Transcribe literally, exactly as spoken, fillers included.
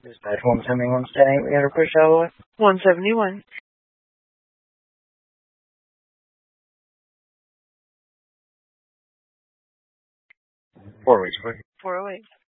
Dispatch one seventy-one standing. We got a push all the way. one seventy-one. Four weeks, please. four oh eight.